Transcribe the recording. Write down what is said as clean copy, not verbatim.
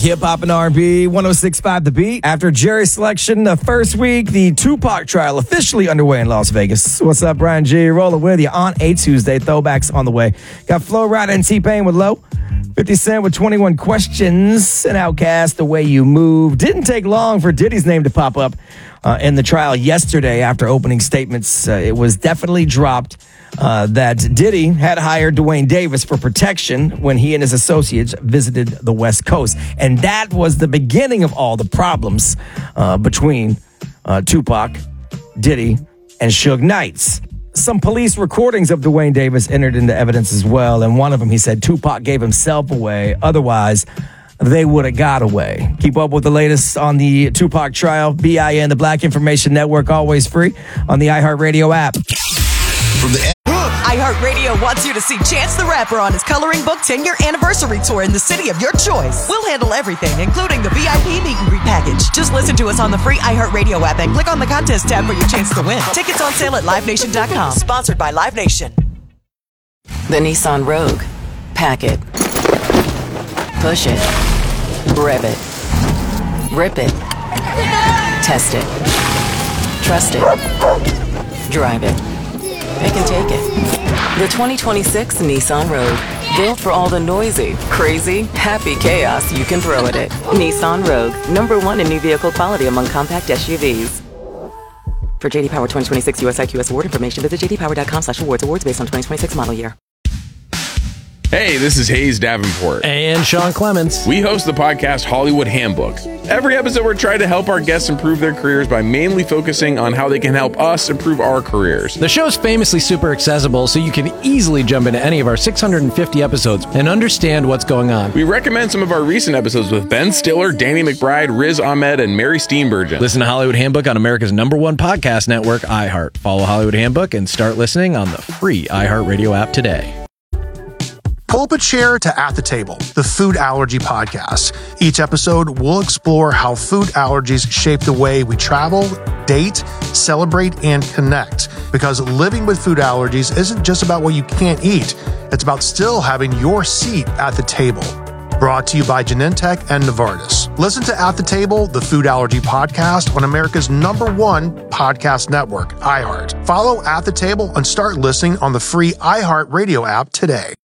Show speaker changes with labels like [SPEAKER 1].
[SPEAKER 1] Hip Hop and R&B, 106.5 The Beat. After Jerry's selection, the first week, the Tupac trial officially underway in Las Vegas. What's up, Brian G? Rolling with you on a Tuesday. Throwbacks on the way. Got Flo Rida and T-Pain with Low. 50 Cent with 21 Questions. And Outkast, The Way You Move. Didn't take long for Diddy's name to pop up in the trial yesterday after opening statements. It was definitely dropped that Diddy had hired Dwayne Davis for protection when he and his associates visited the West Coast. And that was the beginning of all the problems between Tupac, Diddy, and Suge Knight. Some police recordings of Dwayne Davis entered into evidence as well. And one of them, he said Tupac gave himself away. Otherwise, they would have got away. Keep up with the latest on the Tupac trial. BIN, the Black Information Network, always free on the iHeartRadio app.
[SPEAKER 2] From the
[SPEAKER 3] iHeartRadio wants you to see Chance the Rapper on his Coloring Book 10-year anniversary tour in the city of your choice. We'll handle everything, including the VIP meet and greet package. Just listen to us on the free iHeartRadio app and click on the contest tab for your chance to win. Tickets on sale at LiveNation.com. Sponsored by Live Nation.
[SPEAKER 4] The Nissan Rogue. Pack it. Push it. Rev it. Rip it. Test it. Trust it. Drive it. They can take it. The 2026 Nissan Rogue. Built for all the noisy, crazy, happy chaos you can throw at it. Nissan Rogue. #1 in new vehicle quality among compact SUVs. For JD Power 2026 US IQS award information, visit jdpower.com/awards. Awards based on 2026 model year.
[SPEAKER 5] Hey, this is Hayes Davenport.
[SPEAKER 6] And Sean Clements.
[SPEAKER 5] We host the podcast Hollywood Handbook. Every episode, we're trying to help our guests improve their careers by mainly focusing on how they can help us improve our careers.
[SPEAKER 6] The show's famously super accessible, so you can easily jump into any of our 650 episodes and understand what's going on.
[SPEAKER 5] We recommend some of our recent episodes with Ben Stiller, Danny McBride, Riz Ahmed, and Mary Steenburgen.
[SPEAKER 6] Listen to Hollywood Handbook on America's #1 podcast network, iHeart. Follow Hollywood Handbook and start listening on the free iHeartRadio app today.
[SPEAKER 7] Pull up a chair to At the Table, the food allergy podcast. Each episode, we'll explore how food allergies shape the way we travel, date, celebrate, and connect. Because living with food allergies isn't just about what you can't eat. It's about still having your seat at the table. Brought to you by Genentech and Novartis. Listen to At the Table, the food allergy podcast on America's #1 podcast network, iHeart. Follow At the Table and start listening on the free iHeartRadio app today.